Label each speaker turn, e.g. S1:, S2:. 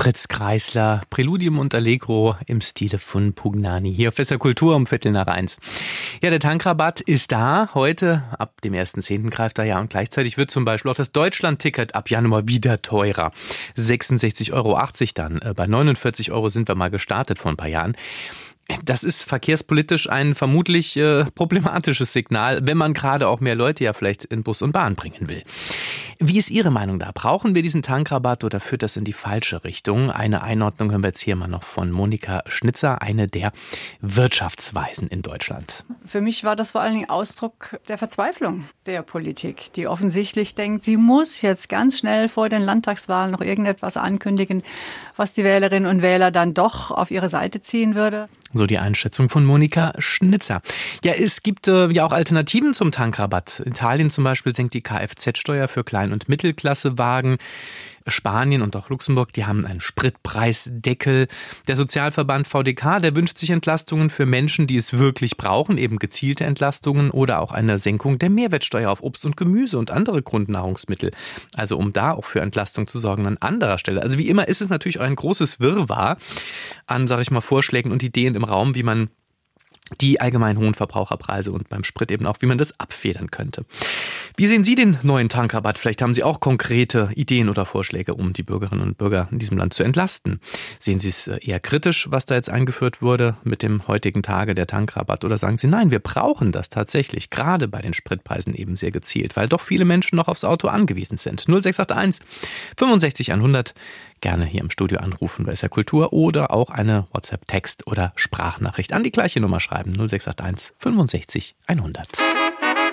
S1: Fritz Kreisler, Präludium und Allegro im Stile von Pugnani. Hier auf Fässer Kultur um 1:15. Ja, der Tankrabatt ist da. Heute, ab dem 1.10. greift er ja, und gleichzeitig wird zum Beispiel auch das Deutschland-Ticket ab Januar wieder teurer. 66,80 € dann. Bei 49 € sind wir mal gestartet vor ein paar Jahren. Das ist verkehrspolitisch ein vermutlich problematisches Signal, wenn man gerade auch mehr Leute ja vielleicht in Bus und Bahn bringen will. Wie ist Ihre Meinung da? Brauchen wir diesen Tankrabatt oder führt das in die falsche Richtung? Eine Einordnung hören wir jetzt hier mal noch von Monika Schnitzer, eine der Wirtschaftsweisen in Deutschland.
S2: Für mich war das vor allen Dingen Ausdruck der Verzweiflung der Politik, die offensichtlich denkt, sie muss jetzt ganz schnell vor den Landtagswahlen noch irgendetwas ankündigen, was die Wählerinnen und Wähler dann doch auf ihre Seite ziehen würde.
S1: So die Einschätzung von Monika Schnitzer. Ja, es gibt ja auch Alternativen zum Tankrabatt. Italien zum Beispiel senkt die Kfz-Steuer für Klein- und Mittelklassewagen. Spanien und auch Luxemburg, die haben einen Spritpreisdeckel. Der Sozialverband VDK, der wünscht sich Entlastungen für Menschen, die es wirklich brauchen, eben gezielte Entlastungen oder auch eine Senkung der Mehrwertsteuer auf Obst und Gemüse und andere Grundnahrungsmittel. Also um da auch für Entlastung zu sorgen an anderer Stelle. Also wie immer ist es natürlich auch ein großes Wirrwarr an, sage ich mal, Vorschlägen und Ideen im Raum, wie man die allgemein hohen Verbraucherpreise und beim Sprit eben auch, wie man das abfedern könnte. Wie sehen Sie den neuen Tankrabatt? Vielleicht haben Sie auch konkrete Ideen oder Vorschläge, um die Bürgerinnen und Bürger in diesem Land zu entlasten. Sehen Sie es eher kritisch, was da jetzt eingeführt wurde mit dem heutigen Tage der Tankrabatt? Oder sagen Sie, nein, wir brauchen das tatsächlich, gerade bei den Spritpreisen eben sehr gezielt, weil doch viele Menschen noch aufs Auto angewiesen sind. 0681 65 100. Gerne hier im Studio anrufen bei SR Kultur oder auch eine WhatsApp-Text- oder Sprachnachricht an die gleiche Nummer schreiben. 0681 65 100.